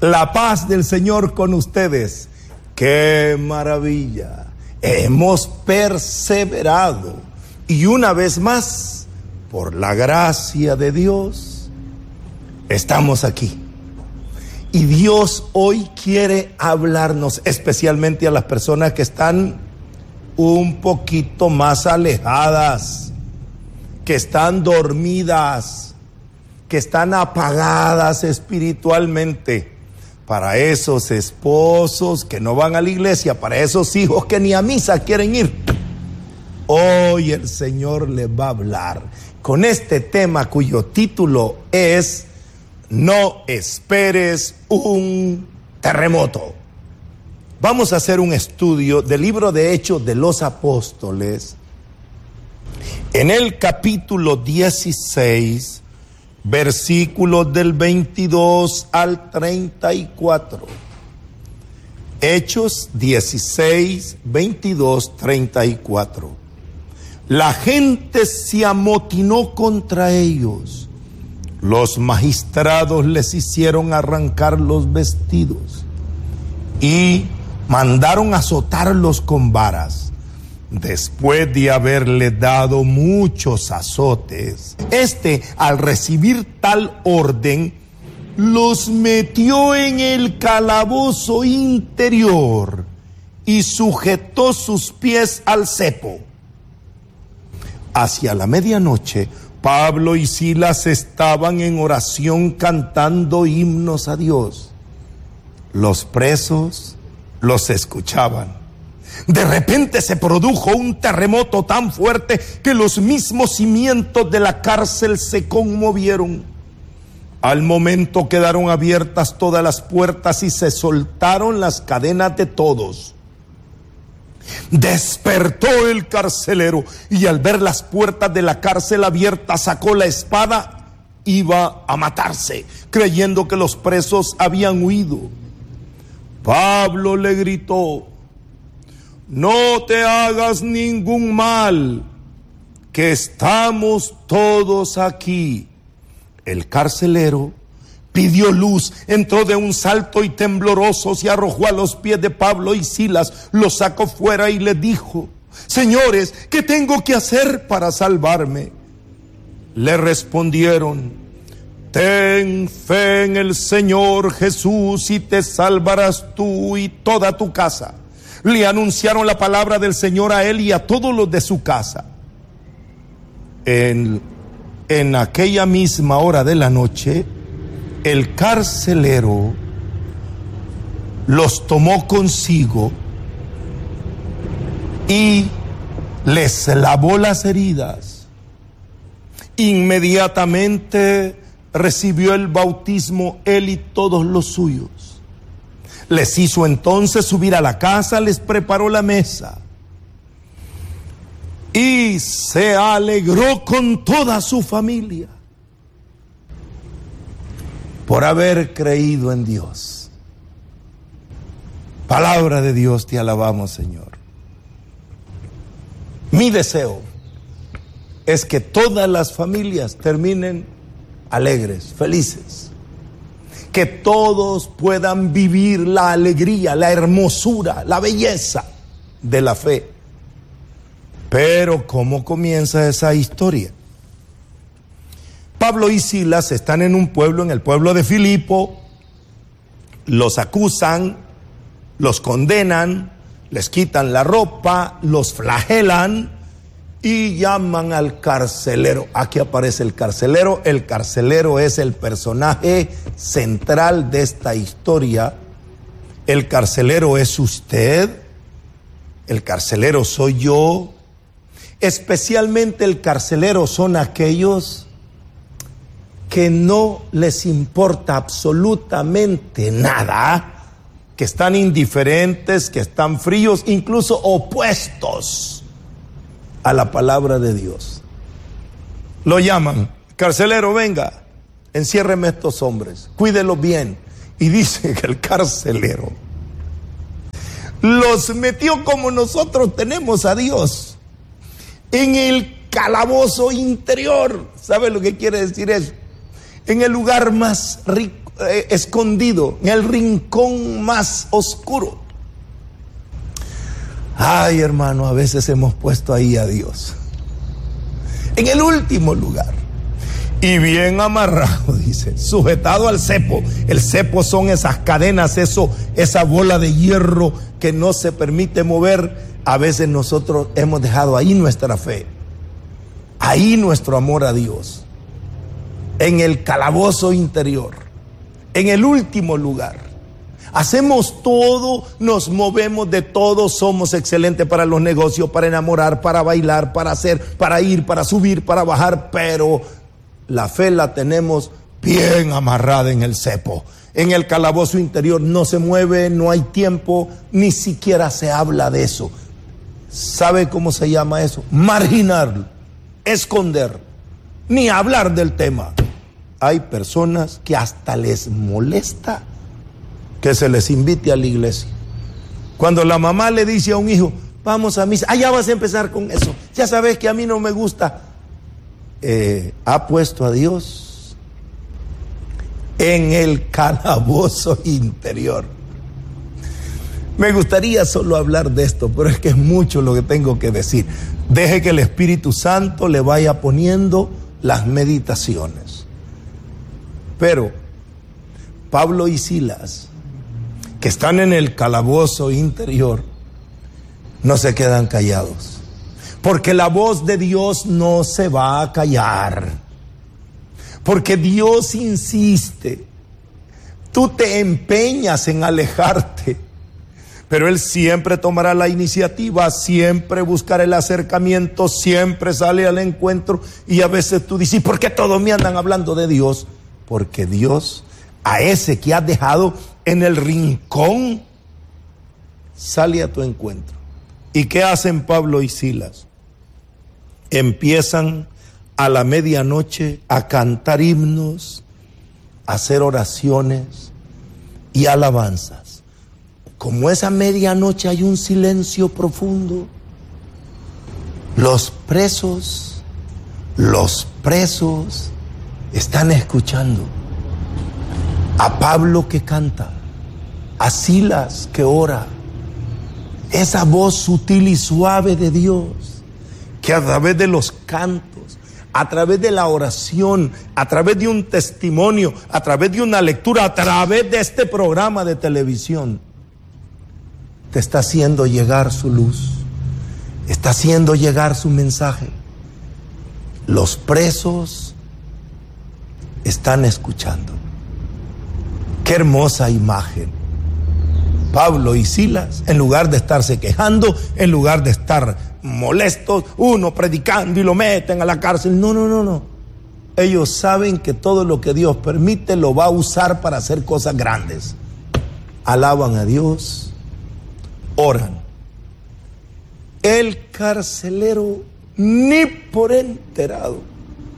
La paz del Señor con ustedes. ¡Qué maravilla! Hemos perseverado y una vez más, por la gracia de Dios, estamos aquí. Y Dios hoy quiere hablarnos, especialmente a las personas que están un poquito más alejadas, que están dormidas, que están apagadas espiritualmente. Para esos esposos que no van a la iglesia, para esos hijos que ni a misa quieren ir, hoy el Señor les va a hablar con este tema cuyo título es: no esperes un terremoto. Vamos a hacer un estudio del libro de Hechos de los Apóstoles, en el capítulo 16, versículos del 22 al 34. Hechos 16, 22, 34. La gente se amotinó contra ellos. Los magistrados les hicieron arrancar los vestidos y mandaron azotarlos con varas. Después de haberle dado muchos azotes, al recibir tal orden, los metió en el calabozo interior y sujetó sus pies al cepo. Hacia la medianoche, Pablo y Silas estaban en oración cantando himnos a Dios. Los presos los escuchaban. De repente se produjo un terremoto tan fuerte que los mismos cimientos de la cárcel se conmovieron. Al momento quedaron abiertas todas las puertas y se soltaron las cadenas de todos. Despertó el carcelero y al ver las puertas de la cárcel abiertas sacó la espada. Iba a matarse, creyendo que los presos habían huido. Pablo le gritó: no te hagas ningún mal, que estamos todos aquí. El carcelero pidió luz, entró de un salto y tembloroso se arrojó a los pies de Pablo y Silas, los sacó fuera y les dijo: señores, ¿qué tengo que hacer para salvarme? Le respondieron: ten fe en el Señor Jesús y te salvarás tú y toda tu casa. Le anunciaron la palabra del Señor a él y a todos los de su casa. En aquella misma hora de la noche, el carcelero los tomó consigo y les lavó las heridas. Inmediatamente recibió el bautismo él y todos los suyos. Les hizo entonces subir a la casa, les preparó la mesa y se alegró con toda su familia por haber creído en Dios. Palabra de Dios, te alabamos, Señor. Mi deseo es que todas las familias terminen alegres, felices. Que todos puedan vivir la alegría, la hermosura, la belleza de la fe. Pero ¿cómo comienza esa historia? Pablo y Silas están en un pueblo, en el pueblo de Filipo. Los acusan, los condenan, les quitan la ropa, los flagelan y llaman al carcelero. Aquí aparece el carcelero. El carcelero es el personaje central de esta historia. El carcelero es usted. El carcelero soy yo. Especialmente el carcelero son aquellos que no les importa absolutamente nada, que están indiferentes, que están fríos, incluso opuestos a la palabra de Dios. Lo llaman: carcelero, venga, enciérreme a estos hombres, cuídelos bien. Y dice que el carcelero los metió como nosotros tenemos a Dios, en el calabozo interior. ¿Sabe lo que quiere decir eso? En el lugar más rico, escondido, en el rincón más oscuro. Ay, hermano, a veces hemos puesto ahí a Dios en el último lugar. Y bien amarrado, dice, sujetado al cepo. El cepo son esas cadenas, esa bola de hierro que no se permite mover. A veces nosotros hemos dejado ahí nuestra fe, ahí nuestro amor a Dios, en el calabozo interior, en el último lugar. Hacemos todo, nos movemos de todo, somos excelentes para los negocios, para enamorar, para bailar, para hacer, para ir, para subir, para bajar, pero la fe la tenemos bien amarrada en el cepo, en el calabozo interior. No se mueve, no hay tiempo, ni siquiera se habla de eso. ¿Sabe cómo se llama eso? Marginar, esconder, ni hablar del tema. Hay personas que hasta les molesta que se les invite a la iglesia. Cuando la mamá le dice a un hijo, vamos a misa, ya vas a empezar con eso, ya sabes que a mí no me gusta. Ha puesto a Dios en el calabozo interior. Me gustaría solo hablar de esto, pero es que es mucho lo que tengo que decir. Deje que el Espíritu Santo le vaya poniendo las meditaciones. Pero Pablo y Silas, que están en el calabozo interior, no se quedan callados. Porque la voz de Dios no se va a callar. Porque Dios insiste. Tú te empeñas en alejarte, pero Él siempre tomará la iniciativa, siempre buscará el acercamiento, siempre sale al encuentro. Y a veces tú dices, ¿por qué todos me andan hablando de Dios? Porque Dios, a ese que has dejado en el rincón, sale a tu encuentro. ¿Y qué hacen Pablo y Silas? Empiezan a la medianoche a cantar himnos, a hacer oraciones y alabanzas. Como esa medianoche hay un silencio profundo, los presos están escuchando a Pablo que canta, a Silas que ora, esa voz sutil y suave de Dios, que a través de los cantos, a través de la oración, a través de un testimonio, a través de una lectura, a través de este programa de televisión, te está haciendo llegar su luz, está haciendo llegar su mensaje. Los presos están escuchando. Qué hermosa imagen. Pablo y Silas, en lugar de estarse quejando, en lugar de estar molestos, uno predicando y lo meten a la cárcel. No. Ellos saben que todo lo que Dios permite lo va a usar para hacer cosas grandes. Alaban a Dios, oran. El carcelero ni por enterado.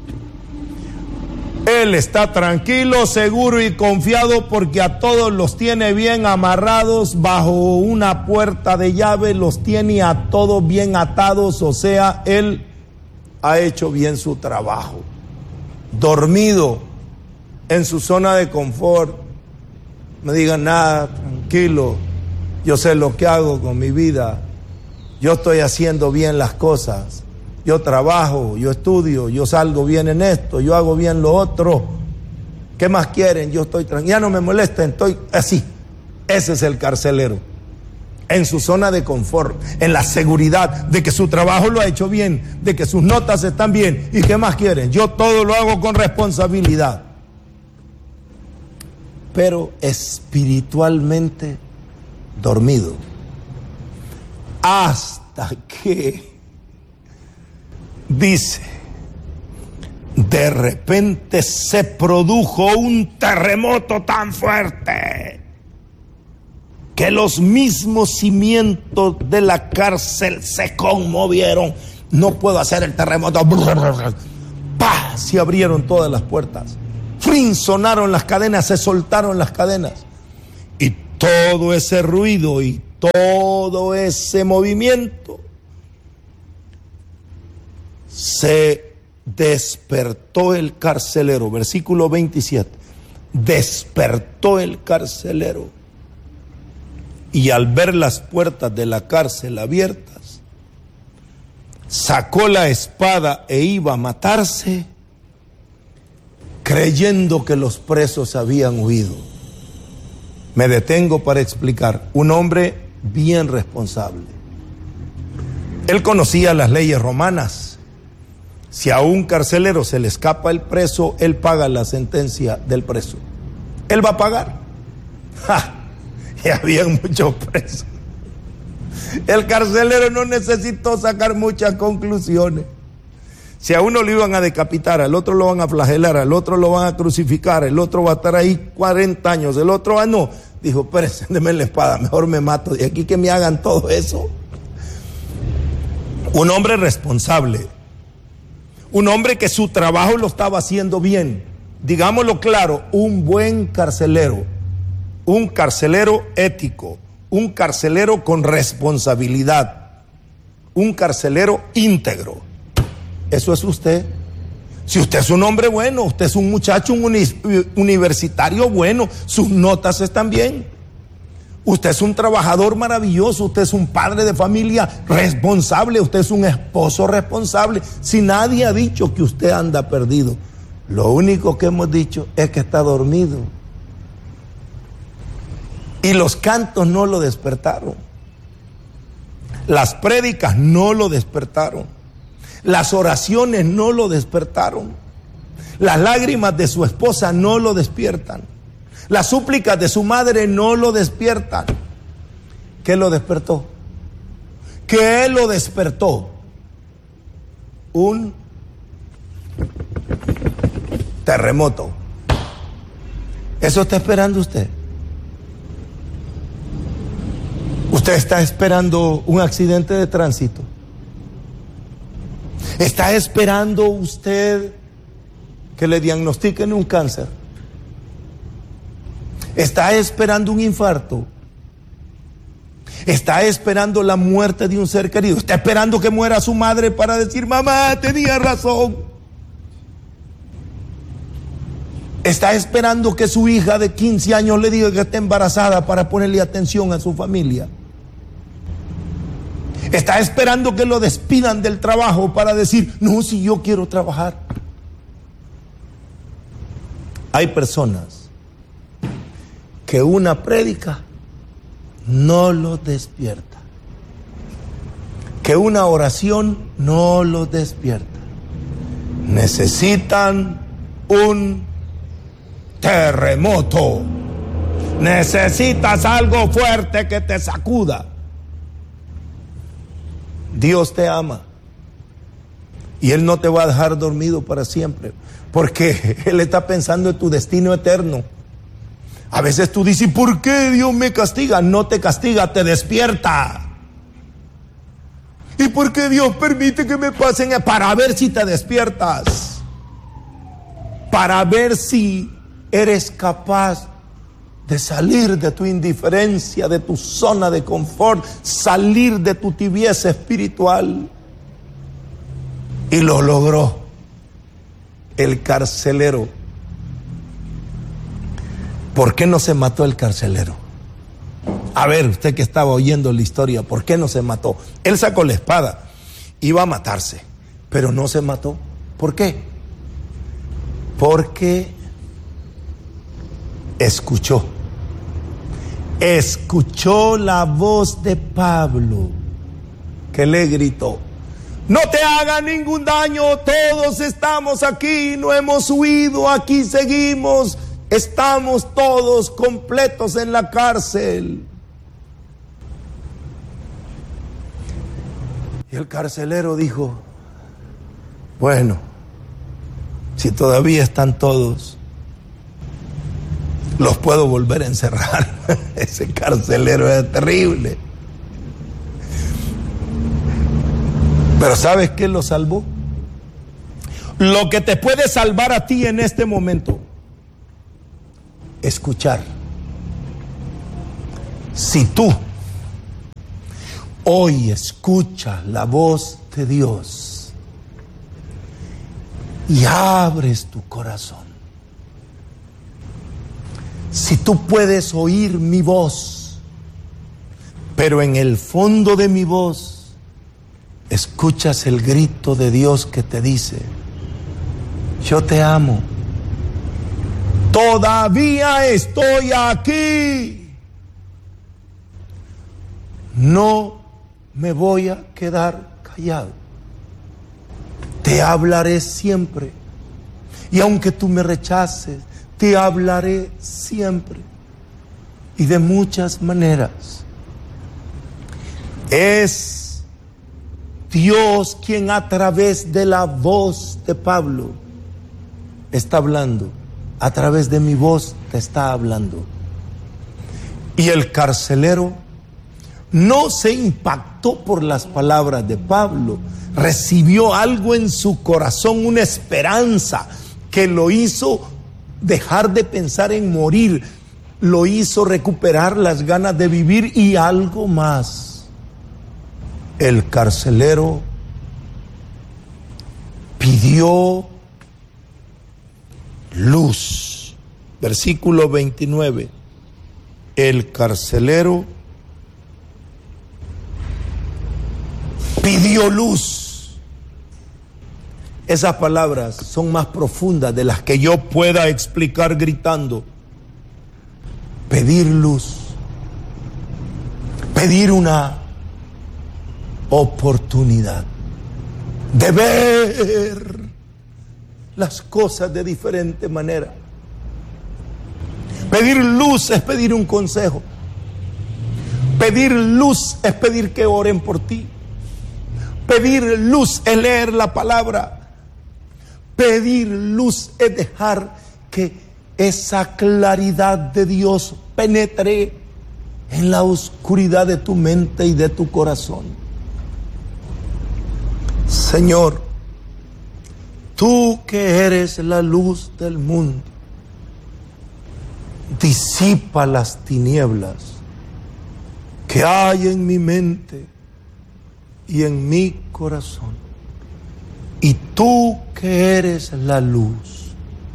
Él está tranquilo, seguro y confiado porque a todos los tiene bien amarrados bajo una puerta de llave, los tiene a todos bien atados, o sea, él ha hecho bien su trabajo. Dormido en su zona de confort, no digan nada, tranquilo, yo sé lo que hago con mi vida, yo estoy haciendo bien las cosas. Yo trabajo, yo estudio, yo salgo bien en esto, yo hago bien lo otro. ¿Qué más quieren? Yo estoy tranquilo, ya no me molesten, estoy así. Ese es el carcelero, en su zona de confort, en la seguridad de que su trabajo lo ha hecho bien, de que sus notas están bien. ¿Y qué más quieren? Yo todo lo hago con responsabilidad. Pero espiritualmente dormido. Hasta que dice, de repente se produjo un terremoto tan fuerte que los mismos cimientos de la cárcel se conmovieron. No puedo hacer el terremoto. ¡Pah! Se abrieron todas las puertas. ¡Frin! Sonaron las cadenas, se soltaron las cadenas. Y todo ese ruido y todo ese movimiento, se despertó el carcelero. Versículo 27. despertó el carcelero y al ver las puertas de la cárcel abiertas, sacó la espada e iba a matarse, creyendo que los presos habían huido. Me detengo para explicar. Un hombre bien responsable. Él conocía las leyes romanas. Si a un carcelero se le escapa el preso, él paga la sentencia del preso. Él va a pagar. ¡Ja! Y habían muchos presos. El carcelero no necesitó sacar muchas conclusiones. Si a uno lo iban a decapitar, al otro lo van a flagelar, al otro lo van a crucificar, el otro va a estar ahí 40 años, el otro, no. Dijo, espérense, denme la espada, mejor me mato. De aquí que me hagan todo eso. Un hombre responsable. Un hombre que su trabajo lo estaba haciendo bien. Digámoslo claro, un buen carcelero. Un carcelero ético. Un carcelero con responsabilidad. Un carcelero íntegro. Eso es usted. Si usted es un hombre bueno, usted es un muchacho, un universitario bueno, sus notas están bien. Usted es un trabajador maravilloso, usted es un padre de familia responsable, usted es un esposo responsable. Si nadie ha dicho que usted anda perdido, lo único que hemos dicho es que está dormido. Y los cantos no lo despertaron. Las prédicas no lo despertaron. Las oraciones no lo despertaron. Las lágrimas de su esposa no lo despiertan. Las súplicas de su madre no lo despiertan. ¿Qué lo despertó? ¿Qué lo despertó? Un terremoto. ¿Eso está esperando usted? ¿Usted está esperando un accidente de tránsito? ¿Está esperando usted que le diagnostiquen un cáncer? ¿Está esperando un infarto? ¿Está esperando la muerte de un ser querido? ¿Está esperando que muera su madre para decir, mamá, tenía razón? ¿Está esperando que su hija de 15 años le diga que está embarazada para ponerle atención a su familia? ¿Está esperando que lo despidan del trabajo para decir, no, si yo quiero trabajar? Hay personas que una prédica no los despierta, que una oración no los despierta. Necesitan un terremoto. Necesitas algo fuerte que te sacuda. Dios te ama y Él no te va a dejar dormido para siempre, porque Él está pensando en tu destino eterno. A veces tú dices, ¿por qué Dios me castiga? No te castiga, te despierta. ¿Y por qué Dios permite que me pasen? Para ver si te despiertas, para ver si eres capaz de salir de tu indiferencia, de tu zona de confort, salir de tu tibieza espiritual. Y lo logró el carcelero. ¿Por qué no se mató el carcelero? A ver, usted que estaba oyendo la historia, ¿por qué no se mató? Él sacó la espada, iba a matarse, pero no se mató. ¿Por qué? Porque escuchó la voz de Pablo, que le gritó, no te haga ningún daño, todos estamos aquí, no hemos huido, aquí seguimos, estamos todos completos en la cárcel. Y el carcelero dijo, bueno, si todavía están todos, los puedo volver a encerrar. Ese carcelero es terrible. Pero ¿sabes qué lo salvó? Lo que te puede salvar a ti en este momento: escuchar. Si tú hoy escuchas la voz de Dios y abres tu corazón, Si tú puedes oír mi voz, pero en el fondo de mi voz escuchas el grito de Dios que te dice: yo te amo, todavía estoy aquí, no me voy a quedar callado, te hablaré siempre, y aunque tú me rechaces, te hablaré siempre y de muchas maneras. Es Dios quien a través de la voz de Pablo está hablando. A través de mi voz te está hablando. Y el carcelero no se impactó por las palabras de Pablo. Recibió algo en su corazón, una esperanza que lo hizo dejar de pensar en morir, lo hizo recuperar las ganas de vivir y algo más. El carcelero pidió luz. Versículo 29. El carcelero pidió luz. Esas palabras son más profundas de las que yo pueda explicar gritando. Pedir luz, pedir una oportunidad de ver las cosas de diferente manera. Pedir luz es pedir un consejo. Pedir luz es pedir que oren por ti. Pedir luz es leer la palabra. Pedir luz es dejar que esa claridad de Dios penetre en la oscuridad de tu mente y de tu corazón. Señor, tú que eres la luz del mundo, disipa las tinieblas que hay en mi mente y en mi corazón. Y tú que eres la luz,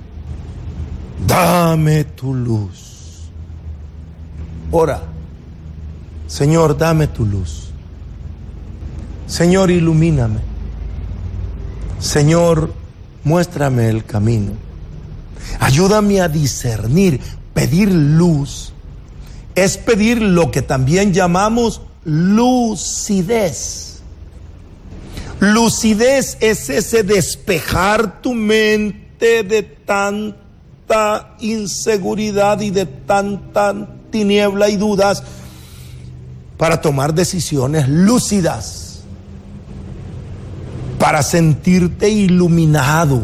dame tu luz. Ora, Señor, dame tu luz. Señor, ilumíname. Señor, muéstrame el camino. Ayúdame a discernir. Pedir luz es pedir lo que también llamamos lucidez. Lucidez es ese despejar tu mente de tanta inseguridad y de tanta tiniebla y dudas para tomar decisiones lúcidas, para sentirte iluminado,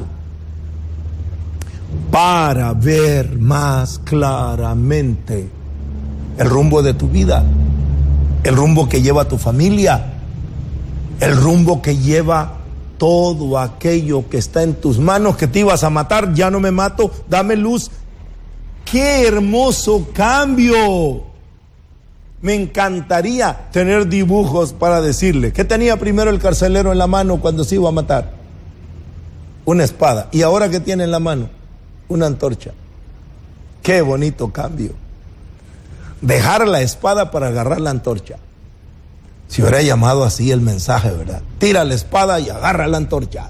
para ver más claramente el rumbo de tu vida, el rumbo que lleva tu familia, el rumbo que lleva todo aquello que está en tus manos, que te ibas a matar, ya no me mato, dame luz. ¡Qué hermoso cambio! Me encantaría tener dibujos para decirle. ¿Qué tenía primero el carcelero en la mano cuando se iba a matar? Una espada. ¿Y ahora qué tiene en la mano? Una antorcha. ¡Qué bonito cambio! Dejar la espada para agarrar la antorcha. Si hubiera llamado así el mensaje, ¿verdad? Tira la espada y agarra la antorcha.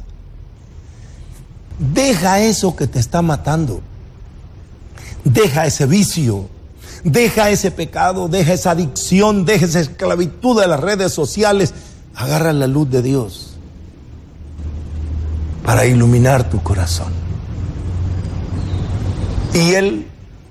Deja eso que te está matando. Deja ese vicio. Deja ese pecado, deja esa adicción, deja esa esclavitud de las redes sociales. Agarra la luz de Dios para iluminar tu corazón. Y Él,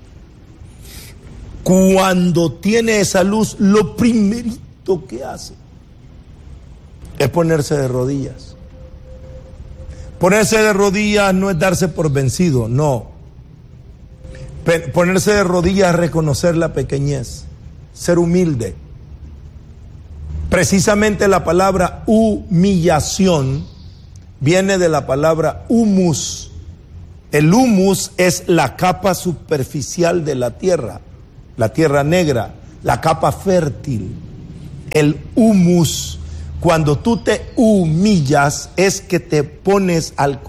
cuando tiene esa luz, lo primerito que hace es ponerse de rodillas. Ponerse de rodillas no es darse por vencido, no. Ponerse de rodillas es reconocer la pequeñez, ser humilde. Precisamente la palabra humillación viene de la palabra humus. El humus es la capa superficial de la tierra negra, la capa fértil. El humus, cuando tú te humillas, es que te pones al